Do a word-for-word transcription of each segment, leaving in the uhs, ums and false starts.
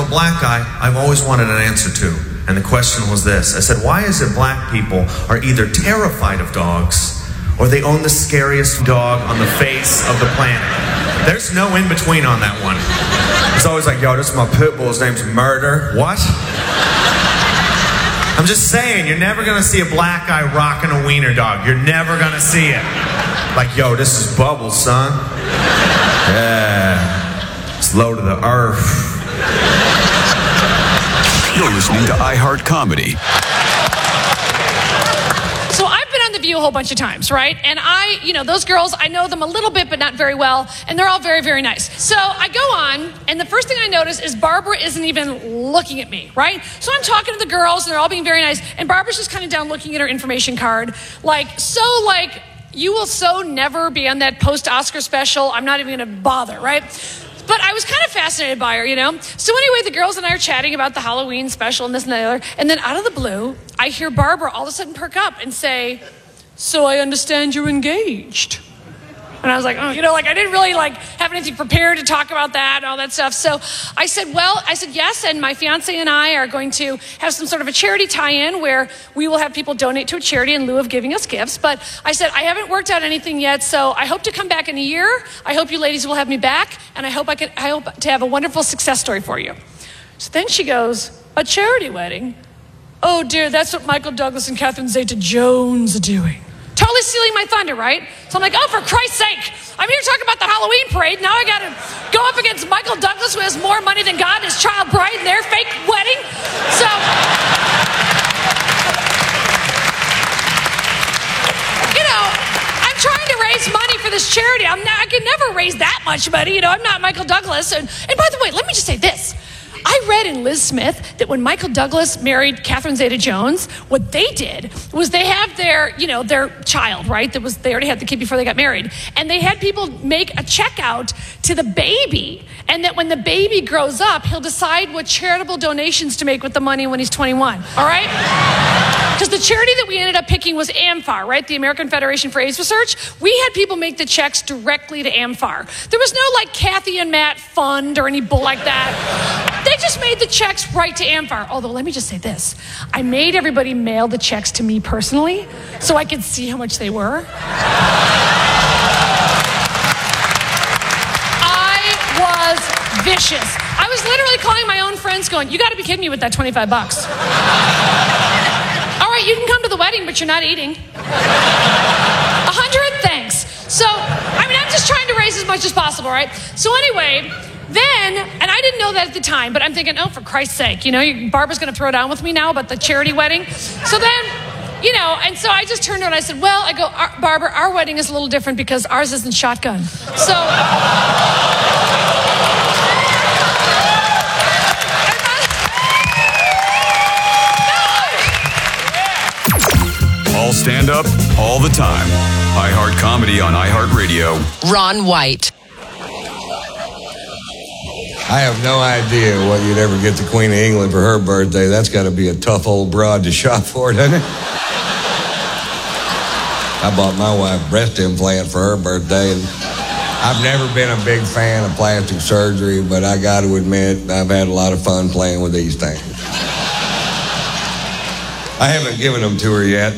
a black guy I've always wanted an answer to. And the question was this. I said, why is it black people are either terrified of dogs or they own the scariest dog on the face of the planet? There's no in between on that one. It's always like, yo, this is my pit bull. His name's Murder. What? I'm just saying, you're never going to see a black guy rocking a wiener dog. You're never going to see it. Like, yo, this is Bubbles, son. Yeah. It's low to the earth. You're listening to iHeart Comedy. So I've been on The View a whole bunch of times, right? And I, you know, those girls, I know them a little bit, but not very well. And they're all very, very nice. So I go on, and the first thing I notice is Barbara isn't even looking at me, right? So I'm talking to the girls, and they're all being very nice. And Barbara's just kind of down looking at her information card. Like, so like, you will so never be on that post-Oscar special. I'm not even going to bother, right? But I was kind of fascinated by her, you know? So anyway, the girls and I are chatting about the Halloween special and this and the other. And then out of the blue, I hear Barbara all of a sudden perk up and say, so I understand you're engaged. And I was like, oh, you know, like I didn't really like have anything prepared to talk about that and all that stuff. So I said, well, I said, yes. And my fiance and I are going to have some sort of a charity tie-in where we will have people donate to a charity in lieu of giving us gifts. But I said, I haven't worked out anything yet. So I hope to come back in a year. I hope you ladies will have me back. And I hope I can, I hope to have a wonderful success story for you. So then she goes, a charity wedding? Oh dear, that's what Michael Douglas and Catherine Zeta-Jones are doing. Totally stealing my thunder, right? So I'm like, oh, for Christ's sake, I'm here talking about the Halloween parade. Now I got to go up against Michael Douglas, who has more money than God and his child bride in their fake wedding. So, you know, I'm trying to raise money for this charity. I'm not, I can never raise that much money. You know, I'm not Michael Douglas. And, and by the way, let me just say this. I read in Liz Smith that when Michael Douglas married Catherine Zeta-Jones, what they did was they have their, you know, their child, right? That was, they already had the kid before they got married. And they had people make a check out to the baby. And that when the baby grows up, he'll decide what charitable donations to make with the money when he's twenty-one. All right? Because the charity that we ended up picking was AMFAR, right? The American Federation for AIDS Research. We had people make the checks directly to AMFAR. There was no like Kathy and Matt fund or any bull like that. They just made the checks right to AMFAR. Although, let me just say this. I made everybody mail the checks to me personally so I could see how much they were. I was vicious. I was literally calling my own friends going, you got to be kidding me with that twenty-five bucks. All right, you can come to the wedding, but you're not eating. A hundred? Thanks. So, I mean, I'm just trying to raise as much as possible, right? So anyway, then, and I didn't know that at the time, but I'm thinking, oh, for Christ's sake, you know, Barbara's going to throw down with me now about the charity wedding. So then, you know, and so I just turned around and I said, well, I go, our, Barbara, our wedding is a little different because ours isn't shotgun. So... All stand up, all the time. iHeart Comedy on iHeartRadio. Ron White. I have no idea what you'd ever get the Queen of England for her birthday. That's got to be a tough old broad to shop for, doesn't it? I bought my wife a breast implant for her birthday, and I've never been a big fan of plastic surgery, but I got to admit, I've had a lot of fun playing with these things. I haven't given them to her yet.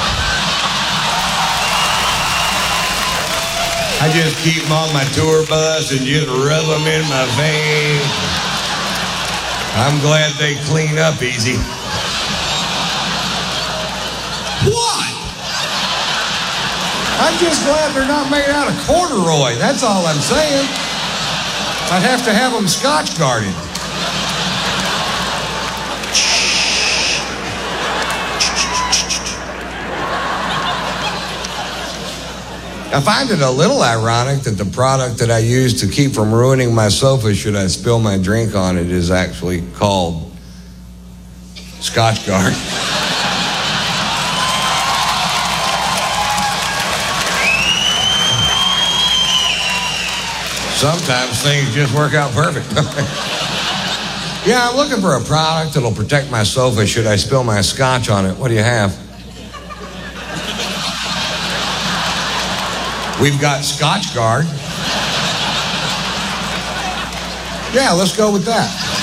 I just keep them on my tour bus and just rub them in my veins. I'm glad they clean up easy. What? I'm just glad they're not made out of corduroy. That's all I'm saying. I'd have to have them Scotch guarded. I find it a little ironic that the product that I use to keep from ruining my sofa should I spill my drink on it is actually called Scotch Guard. Sometimes things just work out perfect. Yeah, I'm looking for a product that'll protect my sofa should I spill my scotch on it. What do you have? We've got Scotch Guard. Yeah, let's go with that.